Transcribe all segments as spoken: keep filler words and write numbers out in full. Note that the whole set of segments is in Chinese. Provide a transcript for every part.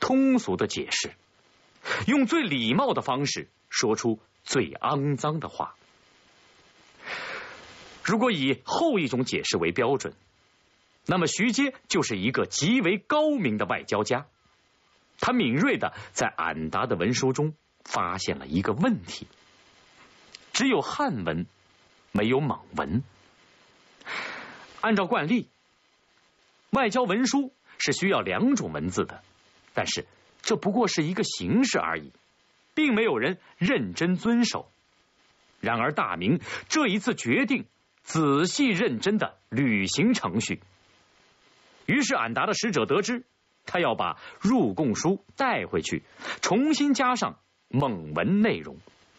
通俗的解释，用最礼貌的方式说出最肮脏的话。如果以后一种解释为标准，那么徐阶就是一个极为高明的外交家。他敏锐地在俺答的文书中发现了一个问题：只有汉文，没有蒙文。按照惯例，外交文书是需要两种文字的，但是这不过是一个形式而已，并没有人认真遵守。然而大明这一次决定仔细认真的履行程序，于是俺答的使者得知，他要把入贡书带回去，重新加上蒙文内容。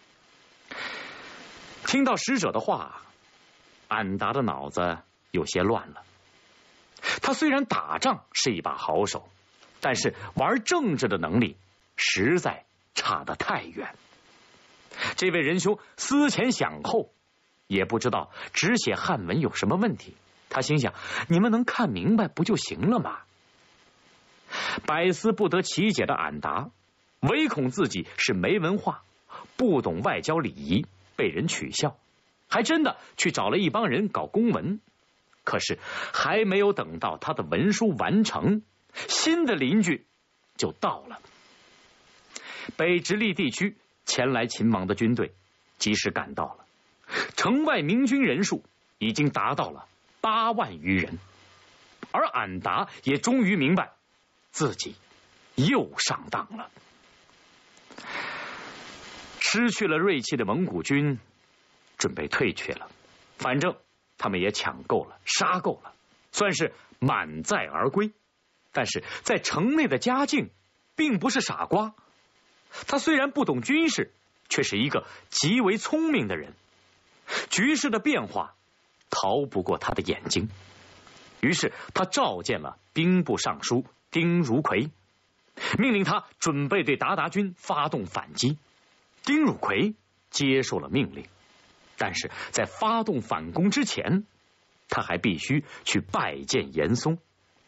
听到使者的话，俺答的脑子有些乱了。他虽然打仗是一把好手，但是玩政治的能力实在差得太远。这位仁兄思前想后，也不知道只写汉文有什么问题。他心想，你们能看明白不就行了吗？百思不得其解的俺答，唯恐自己是没文化，不懂外交礼仪，被人取笑，还真的去找了一帮人搞公文。可是还没有等到他的文书完成，新的邻居就到了。北直隶地区前来勤王的军队及时赶到了，城外明军人数已经达到了八万余人。而俺答也终于明白自己又上当了。失去了锐气的蒙古军准备退却了，反正他们也抢够了，杀够了，算是满载而归。但是在城内的嘉靖并不是傻瓜，他虽然不懂军事，却是一个极为聪明的人。局势的变化逃不过他的眼睛，于是他召见了兵部尚书丁如奎，命令他准备对鞑靼军发动反击。丁汝奎接受了命令，但是在发动反攻之前，他还必须去拜见严嵩。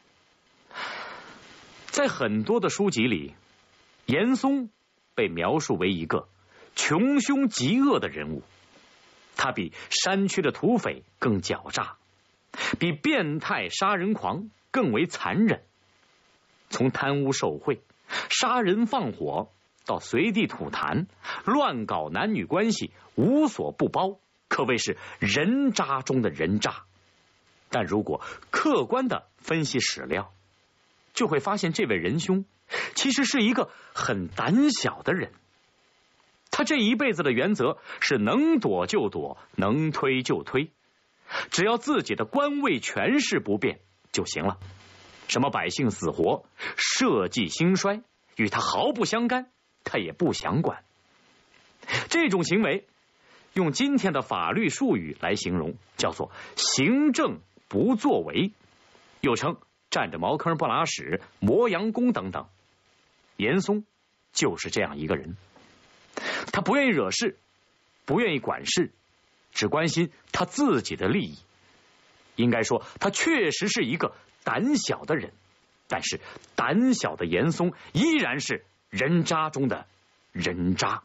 在很多的书籍里，严嵩被描述为一个穷凶极恶的人物，他比山区的土匪更狡诈，比变态杀人狂更为残忍。从贪污受贿、杀人放火到随地吐痰、乱搞男女关系，无所不包，可谓是人渣中的人渣。但如果客观的分析史料，就会发现这位仁兄其实是一个很胆小的人。他这一辈子的原则是能躲就躲，能推就推，只要自己的官位权势不变就行了。什么百姓死活、社稷兴衰，与他毫不相干，他也不想管。这种行为用今天的法律术语来形容，叫做行政不作为，又称占着茅坑不拉屎、磨洋工等等。严嵩就是这样一个人，他不愿意惹事，不愿意管事，只关心他自己的利益。应该说他确实是一个胆小的人，但是胆小的严嵩依然是人渣中的人渣。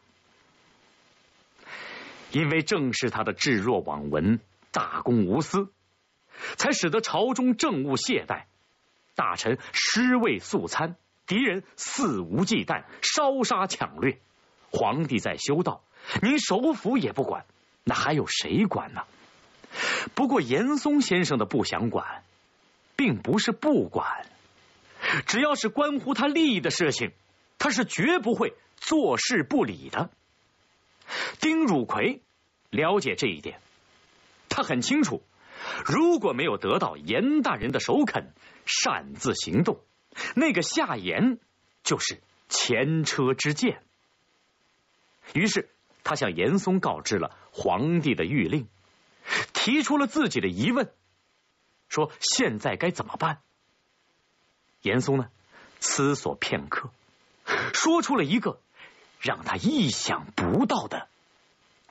因为正是他的置若罔闻、大公无私，才使得朝中政务懈怠，大臣尸位素餐，敌人肆无忌惮，烧杀抢掠。皇帝在修道，您首辅也不管，那还有谁管呢？不过严嵩先生的不想管，并不是不管，只要是关乎他利益的事情，他是绝不会坐视不理的。丁汝奎了解这一点，他很清楚，如果没有得到严大人的首肯，擅自行动，那个下严就是前车之鉴。于是他向严嵩告知了皇帝的谕令，提出了自己的疑问，说现在该怎么办。严嵩呢，思索片刻，说出了一个让他意想不到的